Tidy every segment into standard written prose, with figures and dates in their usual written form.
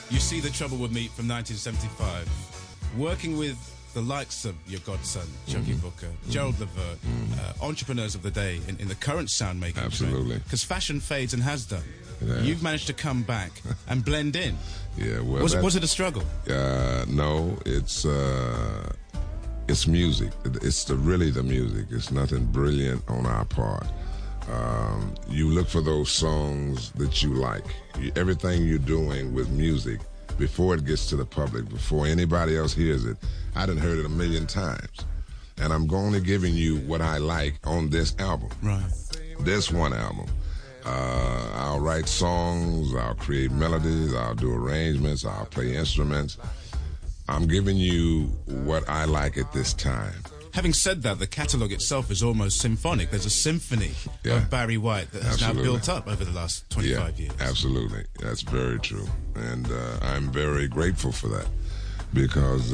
You See the Trouble With Me from 1975. Working with the likes of your godson, Chucky Booker, Gerald Levert, entrepreneurs of the day in the current sound making. Absolutely. Because fashion fades and has done. Yeah. You've managed to come back and blend in. Yeah, well, was it a struggle? No, it's music. It's really the music. It's nothing brilliant on our part. You look for those songs that you like. Everything you're doing with music, before it gets to the public, before anybody else hears it, I done heard it a million times. And I'm only giving you what I like on this album. Right. This one album. I'll write songs, I'll create melodies, I'll do arrangements, I'll play instruments. I'm giving you what I like at this time. Having said that, the catalogue itself is almost symphonic. There's a symphony of Barry White that has now built up over the last 25 years. Absolutely. That's very true. And I'm very grateful for that, because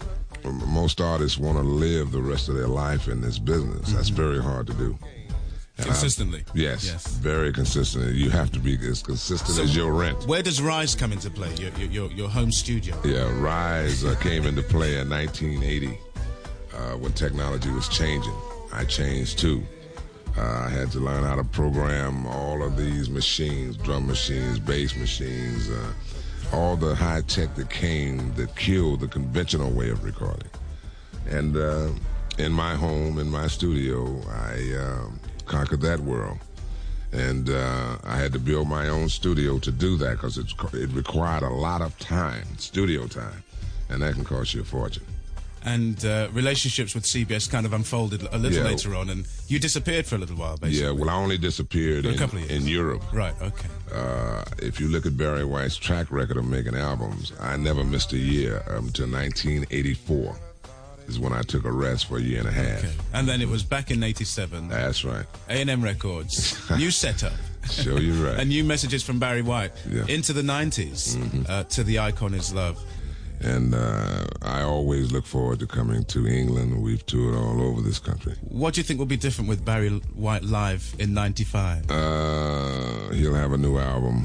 most artists want to live the rest of their life in this business. That's very hard to do. And consistently. Yes, very consistently. You have to be as consistent as your rent. Where does Rise come into play, your home studio? Yeah, Rise came into play in 1980 when technology was changing. I changed too. I had to learn how to program all of these machines, drum machines, bass machines, all the high tech that came that killed the conventional way of recording. And in my home, in my studio, I conquered that world. And I had to build my own studio to do that, because it required a lot of time, studio time, and that can cost you a fortune. And relationships with CBS kind of unfolded a little later on, and you disappeared for a little while, basically. Yeah, well, I only disappeared in Europe. Right, okay. If you look at Barry White's track record of making albums, I never missed a year until 1984 is when I took a rest for a year and a half. Okay. And then it was back in 87. That's right. A&M Records, new setup. Sure, you're right. And new messages from Barry White into the 90s to The Icon Is Love. And I always look forward to coming to England. We've toured all over this country. What do you think will be different with Barry White live in 95? He'll have a new album.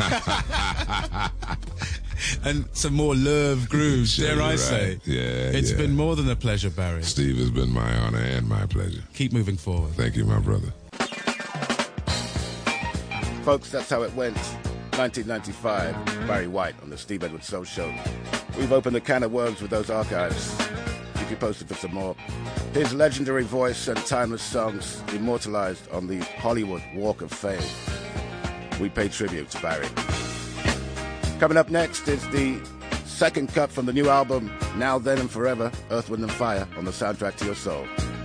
And some more love grooves, Sure, dare I right. say. Yeah, It's been more than a pleasure, Barry. Steve, it's been my honor and my pleasure. Keep moving forward. Thank you, my brother. Folks, that's how it went. 1995, Barry White on the Steve Edwards Soul Show. We've opened a can of worms with those archives. Keep you posted for some more. His legendary voice and timeless songs immortalized on the Hollywood Walk of Fame. We pay tribute to Barry. Coming up next is the second cut from the new album, Now, Then, and Forever, Earth, Wind, and Fire, on the soundtrack to your soul.